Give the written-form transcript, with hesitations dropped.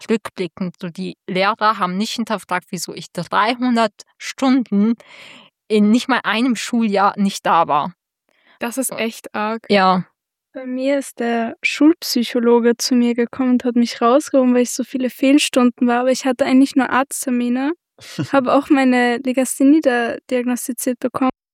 rückblickend, so die Lehrer haben nicht hinterfragt, wieso ich 300 Stunden in nicht mal einem Schuljahr nicht da war. Das ist echt arg. Ja. Bei mir ist der Schulpsychologe zu mir gekommen und hat mich rausgehoben, weil ich so viele Fehlstunden war. Aber ich hatte eigentlich nur Arzttermine, habe auch meine Legasthenie da diagnostiziert bekommen.